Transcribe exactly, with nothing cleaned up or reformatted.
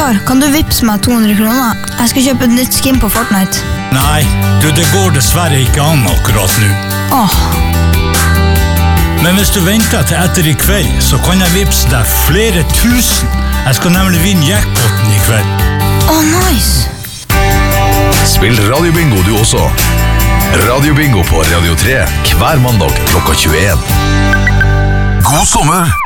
Far, kan du vippse meg to hundre kroner? Jeg skal kjøpe et nytt skin på Fortnite. Nei, du, det går dessverre ikke an akkurat nå. Åh. Men hvis du venter til etter i kveld, så kan jeg vippse deg flere tusen. Jeg skal nemlig vinne jackpoten i kveld. Åh, nice. Spill Radio Bingo du også. Radio Bingo på Radio tre hver mandag klokka tjueen. God sommer!